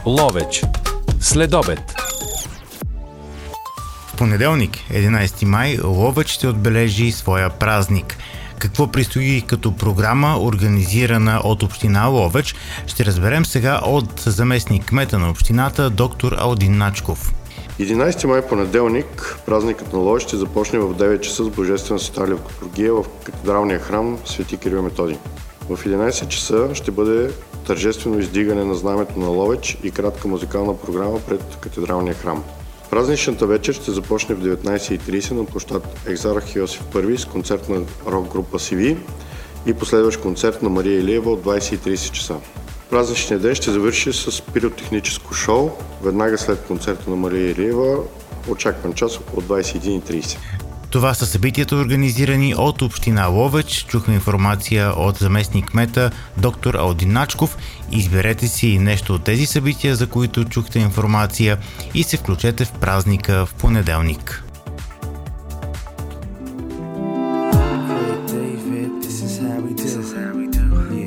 Ловеч. Следобед. В понеделник, 11 май, Ловеч ще отбележи своя празник. Какво предстои като програма, организирана от община Ловеч, ще разберем сега от заместник кмета на общината, доктор Алдин Начков. 11 май, понеделник, празникът на Ловеч ще започне в 9 часа с божествена сутралия в литургия в катедралния храм Свети Кирил Методий. В 11 часа ще бъде тържествено издигане на знамето на Ловеч и кратка музикална програма пред катедралния храм. Празничната вечер ще започне в 19:30 на площад Екзарх Йосиф I с концерт на рок-група CV и последващ концерт на Мария Илиева от 20:30 часа. Празничният ден ще завърши с пиротехническо шоу, веднага след концерта на Мария Илиева, очакван час около 21:30. Това са събитията, организирани от община Ловеч. Чухме информация от заместник кмета доктор Алдин Начков. Изберете си нещо от тези събития, за които чухте информация, и се включете в празника в понеделник.